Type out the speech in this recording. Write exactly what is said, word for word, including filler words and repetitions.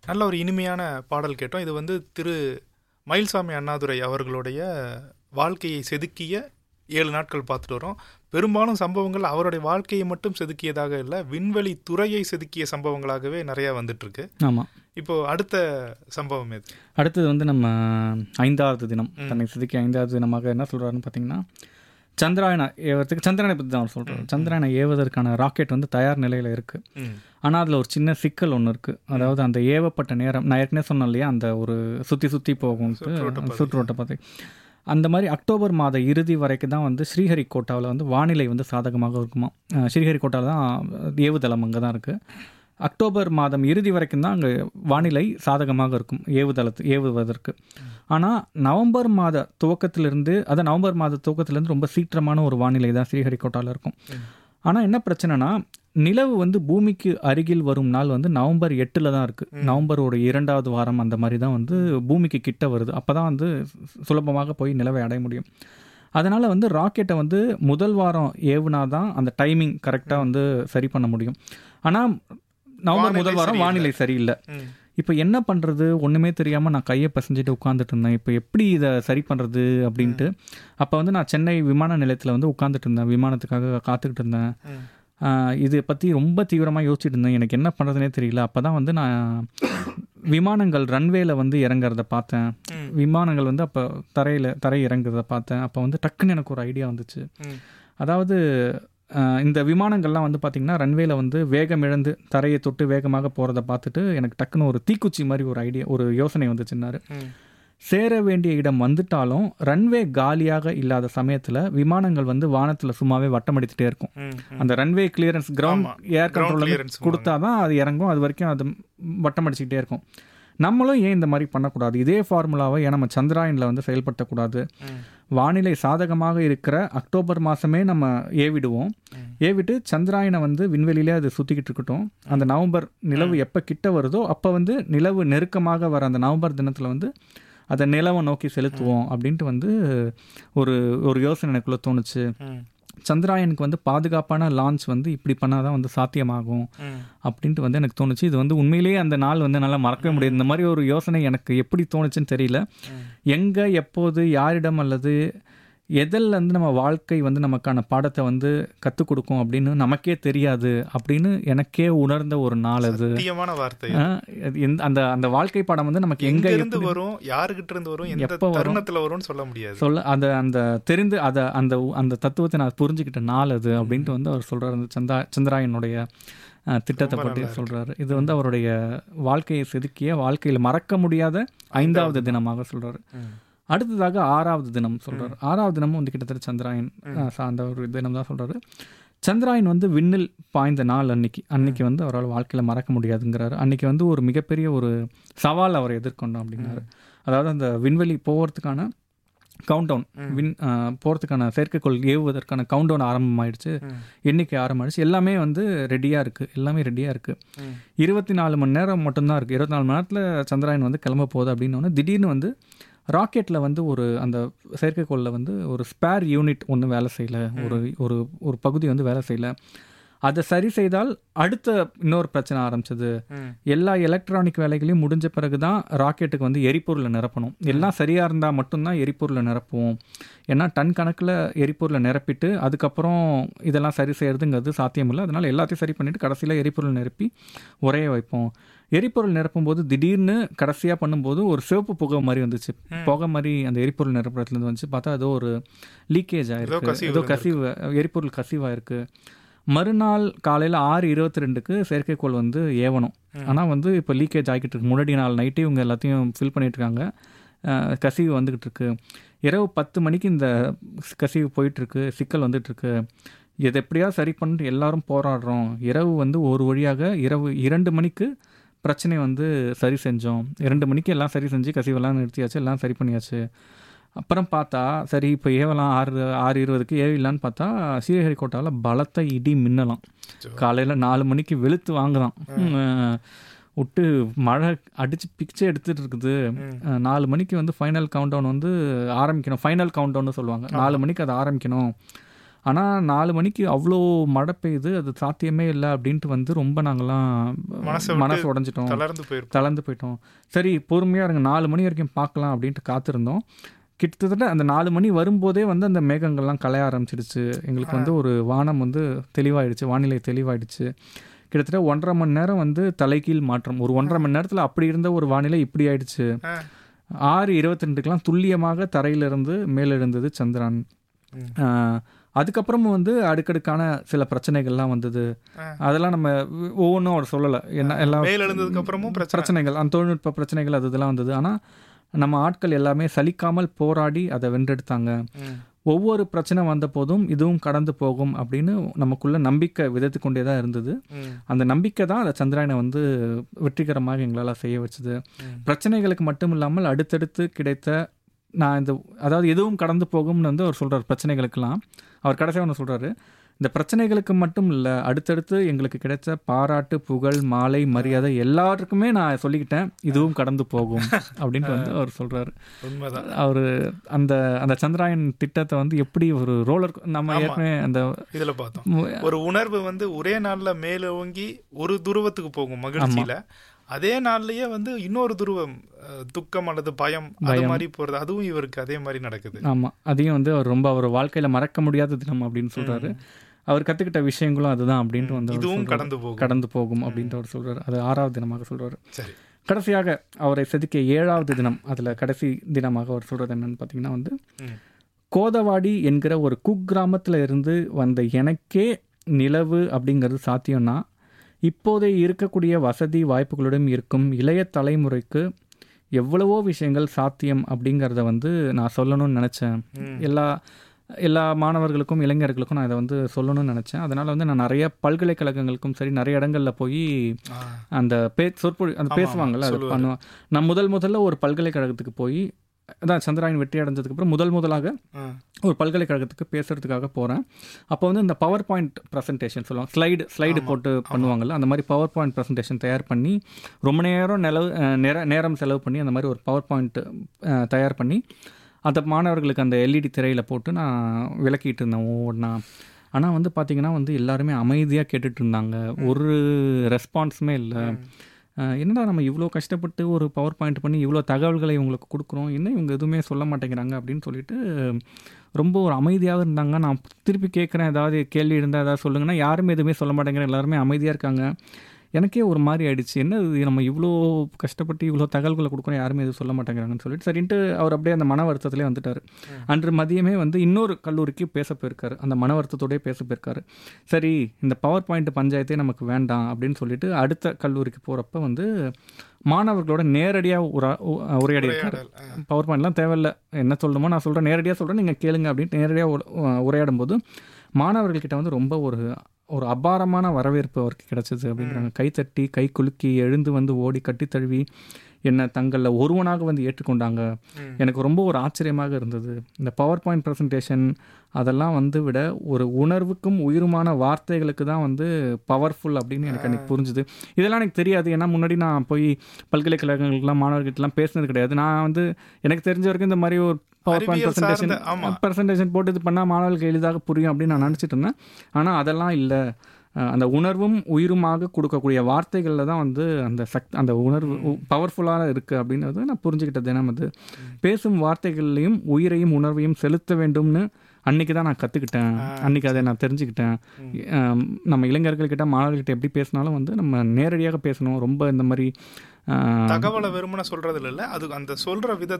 நல்ல ஒரு இனிமையான பாடல் கேட்டோம். இது வந்து திரு மயில்சாமி அண்ணாதுரை அவர்களுடைய வாழ்க்கையை செதுக்கிய ஏழு நாட்கள் பார்த்துட்டு வரோம். பெரும்பாலும் சம்பவங்கள் அவருடைய வாழ்க்கையை மட்டும் செதுக்கியதாக இல்லை, விண்வெளி துறையை செதுக்கிய சம்பவங்களாகவே நிறையா வந்துட்டுருக்கு. ஆமாம். இப்போது அடுத்த சம்பவம் எது? அடுத்தது வந்து நம்ம ஐந்தாவது தினம், தன்னை செதுக்கிய ஐந்தாவது தினமாக என்ன சொல்கிறாருன்னு பார்த்தீங்கன்னா, சந்திராயனை ஏவதுக்கு, சந்திரனை பற்றி தான் அவர் சொல்கிறார். சந்திராயனை ஏவதற்கான ராக்கெட் வந்து தயார் நிலையில் இருக்குது. ஆனால் அதில் ஒரு சின்ன சிக்கல் ஒன்று இருக்குது. அதாவது அந்த ஏவப்பட்ட நேரம், நான் ஏற்கனவே சொன்னேன் இல்லையா, அந்த ஒரு சுற்றி சுற்றி போகும்ட்டு சுற்றுவட்ட பார்த்து, அந்த மாதிரி அக்டோபர் மாத இறுதி வரைக்கும் தான் வந்து ஸ்ரீஹரிகோட்டாவில் வந்து வானிலை வந்து சாதகமாக இருக்குமா. ஸ்ரீஹரிகோட்டாவில் தான் ஏவுதளம் அங்கே தான் இருக்குது. அக்டோபர் மாதம் இறுதி வரைக்கும் தான் அங்கே வானிலை சாதகமாக இருக்கும் ஏவுதளத்து ஏவுவதற்கு. ஆனால் நவம்பர் மாத துவக்கத்திலிருந்து, அதான் நவம்பர் மாத துவக்கத்திலேருந்து ரொம்ப சீக்கிரமான ஒரு வானிலை தான் ஸ்ரீஹரிகோட்டாவில் இருக்கும். ஆனால் என்ன பிரச்சனைனா, நிலவு வந்து பூமிக்கு அருகில் வரும் நாள் வந்து நவம்பர் எட்டில் தான் இருக்குது. நவம்பர் ஒரு இரண்டாவது வாரம் அந்த மாதிரி தான் வந்து பூமிக்கு கிட்ட வருது. அப்போ தான் வந்து சுலபமாக போய் நிலவை அடைய முடியும். அதனால் வந்து ராக்கெட்டை வந்து முதல் வாரம் ஏவுனா தான் அந்த டைமிங் கரெக்டாக வந்து சரி பண்ண முடியும். ஆனால் நவம்பர் முதல் வாரம் வானிலை சரியில்லை. இப்போ என்ன பண்ணுறது ஒன்றுமே தெரியாமல் நான் கையை பசஞ்சிட்டு உட்காந்துட்டு இருந்தேன். இப்போ எப்படி இதை சரி பண்ணுறது அப்படின்ட்டு அப்போ வந்து நான் சென்னை விமான நிலையத்தில் வந்து உட்காந்துட்டு இருந்தேன், விமானத்துக்காக காத்துக்கிட்டு இருந்தேன். இதை பற்றி ரொம்ப தீவிரமாக யோசிச்சுட்டு இருந்தேன், எனக்கு என்ன பண்ணுறதுனே தெரியல. அப்போ தான் வந்து நான் விமானங்கள் ரன்வேல வந்து இறங்குறத பார்த்தேன். விமானங்கள் வந்து அப்போ தரையில் தரை இறங்குறத பார்த்தேன். அப்போ வந்து டக்குன்னு எனக்கு ஒரு ஐடியா வந்துச்சு. அதாவது இந்த விமானங்கள்லாம் வந்து பார்த்திங்கன்னா ரன்வேல வந்து வேகம் இழந்து தரையை தொட்டு வேகமாக போகிறத பார்த்துட்டு எனக்கு டக்குன்னு ஒரு தீக்குச்சி மாதிரி ஒரு ஐடியா, ஒரு யோசனை வந்துச்சுன்னாரு. சேர வேண்டிய இடம் வந்துட்டாலும் ரன்வே காலியாக இல்லாத சமயத்தில் விமானங்கள் வந்து வானத்தில் சும்மாவே வட்டமடித்துட்டே இருக்கும். அந்த ரன்வே கிளியரன்ஸ், கிரவுண்ட் ஏர் கண்ட்ரோல் கொடுத்தா தான் அது இறங்கும். அது வரைக்கும் அது வட்டமடிச்சுக்கிட்டே இருக்கும். நம்மளும் ஏன் இந்த மாதிரி பண்ணக்கூடாது? இதே ஃபார்முலாவை ஏன் நம்ம சந்திராயனில் வந்து செயல்படுத்தக்கூடாது? வானிலை சாதகமாக இருக்கிற அக்டோபர் மாதமே நம்ம ஏவிடுவோம். ஏவிட்டு சந்திராயனை வந்து விண்வெளியிலே அது சுற்றிக்கிட்டு இருக்கட்டும். அந்த நவம்பர் நிலவு எப்போ கிட்ட வருதோ அப்போ வந்து நிலவு நெருக்கமாக வர அந்த நவம்பர் தினத்தில் வந்து அதை நிலவை நோக்கி செலுத்துவோம் அப்படின்ட்டு வந்து ஒரு ஒரு யோசனை எனக்குள்ளே தோணுச்சு. சந்திராயனுக்கு வந்து பாதுகாப்பான லான்ச் வந்து இப்படி பண்ணால் தான் வந்து சாத்தியமாகும் அப்படின்ட்டு வந்து எனக்கு தோணுச்சு. இது வந்து உண்மையிலேயே அந்த நாள் வந்து நல்லா மறக்கவே முடியாது. இந்த மாதிரி ஒரு யோசனை எனக்கு எப்படி தோணுச்சுன்னு தெரியல. எங்கே, எப்போது, யாரிடம் அல்லது எதில் வந்து நம்ம வாழ்க்கை வந்து நமக்கான பாடத்தை வந்து கற்றுக் கொடுக்கும் அப்படின்னு நமக்கே தெரியாது அப்படின்னு எனக்கே உணர்ந்த ஒரு நாள் அது. சத்தியமான வார்த்தை. அந்த அந்த வாழ்க்கை பாடம் வந்து நமக்கு எங்க இருந்து வரும், யாருக்கிட்ட இருந்து வரும், எப்போ தருணத்தில் வரும்னு சொல்ல முடியாது. சொல்ல அந்த அந்த தெரிந்து அதை அந்த அந்த தத்துவத்தை நான் புரிஞ்சுக்கிட்ட நாள் அது அப்படின்ட்டு வந்து அவர் சொல்கிறார். அந்த சந்தா சந்திராயனுடைய திட்டத்தை பற்றி சொல்கிறாரு. இது வந்து அவருடைய வாழ்க்கையை செதுக்கிய, வாழ்க்கையில் மறக்க முடியாத ஐந்தாவது தினமாக சொல்கிறாரு. அடுத்ததாக ஆறாவது தினம் சொல்கிறார். ஆறாவது தினமும் வந்து கிட்டத்தட்ட சந்திராயன் சார்ந்த ஒரு தினம் தான் சொல்கிறாரு. சந்திராயன் வந்து விண்ணில் பாய்ந்த நாள் அன்னைக்கு அன்னைக்கு வந்து அவரால் வாழ்க்கையில் மறக்க முடியாதுங்கிறாரு. அன்னைக்கு வந்து ஒரு மிகப்பெரிய ஒரு சவால் அவரை எதிர்கொண்டோம் அப்படின்னாரு. அதாவது அந்த விண்வெளி போகிறதுக்கான கவுண்ட் டவுன், வின் போகிறதுக்கான செயற்கைக்கோள் ஏவுவதற்கான கவுண்ட் டவுன் ஆரம்பமாயிடுச்சு, எண்ணிக்கை ஆரம்பமாயிடுச்சு, எல்லாமே வந்து ரெடியாக இருக்குது, எல்லாமே ரெடியாக இருக்குது. இருபத்தி நாலு மணி நேரம் மட்டும்தான் இருக்குது. இருபத்தி நாலு மணி நேரத்தில் சந்திராயன் வந்து கிளம்ப போகுது அப்படின்னோடனே திடீர்னு வந்து ராக்கெட்டில் வந்து ஒரு அந்த செயற்கைக்கோளில் வந்து ஒரு ஸ்பேர் யூனிட் ஒன்று வேலை செய்யலை, ஒரு ஒரு ஒரு பகுதி வந்து வேலை செய்யலை. அதை சரி செய்தால் அடுத்த இன்னொரு பிரச்சனை ஆரம்பிச்சது. எல்லா எலக்ட்ரானிக் வேலைகளையும் முடிஞ்ச பிறகு தான் ராக்கெட்டுக்கு வந்து எரிபொருளை நிரப்பணும். எல்லாம் சரியாக இருந்தால் மட்டும்தான் எரிபொருளை நிரப்புவோம். ஏன்னா டன் கணக்கில் எரிபொருளை நிரப்பிட்டு அதுக்கப்புறம் இதெல்லாம் சரி செய்கிறதுங்கிறது சாத்தியம் இல்லை. அதனால் எல்லாத்தையும் சரி பண்ணிவிட்டு கடைசியில் எரிபொருள் நிரப்பி உரைய வைப்போம். எரிபொருள் நிரப்பும்போது திடீர்னு கடைசியாக பண்ணும்போது ஒரு சிவப்பு புகை மாதிரி வந்துச்சு. புகை மாதிரி அந்த எரிபொருள் நிரப்புறதுலேருந்து வந்துச்சு. பார்த்தா ஏதோ ஒரு லீக்கேஜ் ஆகிருக்கு, ஏதோ கசிவு, எரிபொருள் கசிவாயிருக்கு. மறுநாள் காலையில் ஆறு இருபத்தி ரெண்டுக்கு செயற்கைக்கோள் வந்து ஏவணும். ஆனால் வந்து இப்போ லீக்கேஜ் ஆகிக்கிட்டு இருக்கு. முன்னாடி நாள் நைட்டே இவங்க எல்லாத்தையும் ஃபில் பண்ணிட்டு இருக்காங்க, கசிவு வந்துக்கிட்டு இருக்கு. இரவு பத்து மணிக்கு இந்த கசிவு போயிட்டுருக்கு, சிக்கல் வந்துட்டுருக்கு. இதை எப்படியா சரி பண்ணிட்டு எல்லாரும் போராடுறோம். இரவு வந்து ஒரு வழியாக இரவு இரண்டு மணிக்கு பிரச்சனை வந்து சரி செஞ்சோம். இரண்டு மணிக்கு எல்லாம் சரி செஞ்சு கசிவெல்லாம் நிறுத்தியாச்சு, எல்லாம் சரி பண்ணியாச்சு. அப்புறம் பார்த்தா சரி இப்போ ஏவலாம் ஆறு ஆறு இருபதுக்கு ஏவிடலான்னு பார்த்தா ஸ்ரீஹரிகோட்டாவில் பலத்த இடி மின்னலாம். காலையில் நாலு மணிக்கு வெளுத்து வாங்குதான் விட்டு மழை அடித்து பிக்சை எடுத்துகிட்டு இருக்குது. நாலு மணிக்கு வந்து ஃபைனல் கவுண்ட் டவுன் வந்து ஆரம்பிக்கணும். ஃபைனல் கவுண்ட் டவுன்னு சொல்லுவாங்க. நாலு மணிக்கு அது ஆரம்பிக்கணும். ஆனால் நாலு மணிக்கு அவ்வளோ மழை பெய்யுது, அது சாத்தியமே இல்லை அப்படின்ட்டு வந்து ரொம்ப நாங்கள்லாம் மனசு உடஞ்சிட்டோம், தளர்ந்து போயிருக்கோம் தளர்ந்து போயிட்டோம். சரி பொறுமையாக இருங்க, நாலு மணி வரைக்கும் பார்க்கலாம் அப்படின்ட்டு காத்திருந்தோம். கிட்டத்தட்ட அந்த நாலு மணி வரும்போதே வந்து அந்த மேகங்கள்லாம் கலைய ஆரம்பிச்சிடுச்சு. எங்களுக்கு வந்து ஒரு வானம் வந்து தெளிவாயிடுச்சு, வானிலை தெளிவாயிடுச்சு. கிட்டத்தட்ட ஒன்றரை மணி நேரம் வந்து தலைகீழ் மாற்றம். ஒரு ஒன்றரை மணி நேரத்தில் அப்படி இருந்த ஒரு வானிலை இப்படி ஆயிடுச்சு. ஆறு இருபத்தி ரெண்டுக்கெலாம் துல்லியமாக தரையிலிருந்து மேலெழுந்தது சந்திரன். அதுக்கப்புறமும் வந்து அடுக்கடுக்கான சில பிரச்சனைகள்லாம் வந்தது. அதெல்லாம் நம்ம ஒவ்வொன்றும் அவர் சொல்லலை, என்ன எல்லாம் மேலெழுந்ததுக்கு அப்புறமும் பிரச்சனைகள், அந்த தொழில்நுட்ப பிரச்சனைகள் அது இதெல்லாம் வந்தது. ஆனால் நம்ம ஆட்கள் எல்லாமே சலிக்காமல் போராடி அதை வென்றெடுத்தாங்க. ஒவ்வொரு பிரச்சனை வந்த போதும் இதுவும் கடந்து போகும் அப்படின்னு நமக்குள்ள நம்பிக்கை விதைத்து கொண்டே தான் இருந்தது. அந்த நம்பிக்கை தான் அந்த சந்திராயனை வந்து வெற்றிகரமாக எங்களால் செய்ய வச்சது. பிரச்சனைகளுக்கு மட்டும் இல்லாமல் அடுத்தடுத்து கிடைத்த நான் இந்த அதாவது எதுவும் கடந்து போகும்னு வந்து அவர் சொல்கிறார். பிரச்சனைகளுக்கெல்லாம் அவர் கடைசியாக ஒன்று சொல்கிறாரு, இந்த பிரச்சனைகளுக்கு மட்டும் இல்லை, அடுத்தடுத்து எங்களுக்கு கிடைச்ச பாராட்டு, புகழ், மாலை, மரியாதை எல்லாருக்குமே நான் சொல்லிக்கிட்டேன் இதுவும் கடந்து போகும் அப்படின்ட்டு வந்து அவர் சொல்கிறாரு. அவர் அந்த அந்த சந்திராயன் திட்டத்தை வந்து எப்படி ஒரு ரோலர், நம்ம ஏற்கனவே அந்த இதில் பார்த்தோம், ஒரு உணர்வு வந்து ஒரே நாளில் மேலே ஓங்கி ஒரு துருவத்துக்கு போகும் மகிழ்ச்சியில், அதே நாள்லயே வந்து இன்னொரு துருவம் துக்கம் அல்லது பயம் அது மாதிரி போகிறது, அதுவும் இவருக்கு அதே மாதிரி நடக்குது. ஆமாம், அதையும் வந்து அவர் ரொம்ப அவர் வாழ்க்கையில் மறக்க முடியாத தினம் அப்படின்னு சொல்கிறாரு. அவர் கற்றுக்கிட்ட விஷயங்களும் அதுதான் அப்படின்ட்டு வந்து இதுவும் கடந்து போகும் கடந்து போகும் அப்படின்ட்டு அவர் சொல்கிறார். அது ஆறாவது தினமாக சொல்கிறார். கடைசியாக அவரை செதுக்கிய ஏழாவது தினம், அதில் கடைசி தினமாக அவர் சொல்கிறது என்னன்னு பார்த்தீங்கன்னா வந்து, கோதவாடி என்கிற ஒரு குக்கிராமத்தில் இருந்து வந்த எனக்கே நிலவு அப்படிங்கிறது சாத்தியம்னா, இப்போதே இருக்கக்கூடிய வசதி வாய்ப்புகளுடன் இருக்கும் இளைய தலைமுறைக்கு எவ்வளவோ விஷயங்கள் சாத்தியம் அப்படிங்கிறத வந்து நான் சொல்லணும்னு நினச்சேன். எல்லா எல்லா மாணவர்களுக்கும் இளைஞர்களுக்கும் நான் இதை வந்து சொல்லணும்னு நினச்சேன். அதனால் வந்து நான் நிறைய பல்கலைக்கழகங்களுக்கும் சரி நிறைய இடங்களில் போய் அந்த பே சொற்பொழி அந்த பேசுவாங்கள்ல அது பண்ணுவேன். நான் முதல் முதல்ல ஒரு பல்கலைக்கழகத்துக்கு போய் அதான் சந்திராயன் வெற்றி அடைஞ்சதுக்கப்புறம் முதல் முதலாக ஒரு பல்கலைக்கழகத்துக்கு பேசுகிறதுக்காக போகிறேன். அப்போ வந்து இந்த பவர் பாயிண்ட் ப்ரெசன்டேஷன் சொல்லுவாங்க, ஸ்லைடு ஸ்லைடு போட்டு பண்ணுவாங்கள்ல, அந்த மாதிரி பவர் பாயிண்ட் ப்ரெசன்டேஷன் தயார் பண்ணி ரொம்ப நேரம் நிலவு நேர நேரம் செலவு பண்ணி அந்த மாதிரி ஒரு பவர் பாயிண்ட் தயார் பண்ணி அந்த மாணவர்களுக்கு அந்த எல்இடி திரையில் போட்டு நான் விளக்கிட்டு இருந்தேன் ஒவ்வொன்றா. ஆனால் வந்து பார்த்திங்கன்னா வந்து எல்லாருமே அமைதியாக கேட்டுட்டு இருந்தாங்க, ஒரு ரெஸ்பான்ஸுமே இல்லை. என்னடா நம்ம இவ்வளோ கஷ்டப்பட்டு ஒரு பவர் பாயிண்ட் பண்ணி இவ்வளோ தகவல்களை இவங்களுக்கு கொடுக்குறோம், என்ன இவங்க எதுவுமே சொல்ல மாட்டேங்கிறாங்க அப்படின்னு சொல்லிட்டு ரொம்ப ஒரு அமைதியாக இருந்தாங்க. நான் திருப்பி கேட்குறேன், ஏதாவது கேள்வி இருந்தால் ஏதாவது சொல்லுங்கன்னா யாருமே எதுவுமே சொல்ல மாட்டேங்கிறேன், எல்லாருமே அமைதியாக இருக்காங்க. எனக்கே ஒரு மாதிரி ஆயிடுச்சு, என்ன நம்ம இவ்வளோ கஷ்டப்பட்டு இவ்வளோ தகவல்களை கொடுக்குறோம், யாருமே எதுவும் சொல்ல மாட்டேங்கிறாங்கன்னு சொல்லிட்டு சரின்ட்டு அவர் அப்படியே அந்த மன வருத்தத்திலே வந்துட்டார். அன்று மதியமே வந்து இன்னொரு கல்லூரிக்கு பேச போயிருக்காரு, அந்த மன வருத்தத்தோடய பேச போயிருக்காரு. சரி இந்த பவர் பாயிண்ட் பஞ்சாயத்தே நமக்கு வேண்டாம் அப்படின்னு சொல்லிட்டு அடுத்த கல்லூரிக்கு போகிறப்ப வந்து மாணவர்களோட நேரடியாக உரா உரையாடி இருக்காரு. பவர் பாயிண்ட்லாம் தேவையில்லை, என்ன சொல்லணுமோ நான் சொல்கிறேன், நேரடியாக சொல்கிறேன், நீங்கள் கேளுங்க அப்படின்ட்டு நேரடியாக உரையாடும் போது மாணவர்கள்கிட்ட வந்து ரொம்ப ஒரு ஒரு அபாரமான வரவேற்பு அவருக்கு கிடச்சிது அப்படிங்கிறாங்க. கைத்தட்டி கை குலுக்கி எழுந்து வந்து ஓடி கட்டி தழுவி என்னை தங்களில் ஒருவனாக வந்து ஏற்றுக்கொண்டாங்க. எனக்கு ரொம்ப ஒரு ஆச்சரியமாக இருந்தது. இந்த பவர் பாயிண்ட் ப்ரெசன்டேஷன் அதெல்லாம் வந்து விட ஒரு உணர்வுக்கும் உயிருமான வார்த்தைகளுக்கு தான் வந்து பவர்ஃபுல் அப்படின்னு எனக்கு அன்றைக்கி புரிஞ்சுது. இதெல்லாம் எனக்கு தெரியாது, ஏன்னா முன்னாடி நான் போய் பல்கலைக்கழகங்களுக்கெல்லாம் மாணவர்கிட்டலாம் பேசினது கிடையாது. நான் வந்து எனக்கு தெரிஞ்ச வரைக்கும் இந்த மாதிரி ஒரு பவர் பாயிண்ட் ப்ரெசன்டேஷன் ப்ரெசன்டேஷன் போட்டு இது பண்ணால் மாணவர்களுக்கு எளிதாக புரியும் அப்படின்னு நான் நினச்சிட்டு இருந்தேன். ஆனால் அதெல்லாம் இல்லை, அந்த உணர்வும் உயிருமாக கொடுக்கக்கூடிய வார்த்தைகளில் தான் வந்து அந்த சக் அந்த உணர்வு பவர்ஃபுல்லாக இருக்குது அப்படின்றது நான் புரிஞ்சுக்கிட்டது. ஏன்னா வந்து பேசும் வார்த்தைகள்லையும் உயிரையும் உணர்வையும் செலுத்த வேண்டும்னு அன்றைக்கி தான் நான் கற்றுக்கிட்டேன், அன்றைக்கி அதை நான் தெரிஞ்சுக்கிட்டேன். நம்ம இளைஞர்கள்கிட்ட மாணவர்கள்கிட்ட எப்படி பேசினாலும் வந்து நம்ம நேரடியாக பேசணும். ரொம்ப இந்த மாதிரி தகவலை வெறுமனை சொல்கிறது இல்லை, அது அந்த சொல்கிற விதத்தை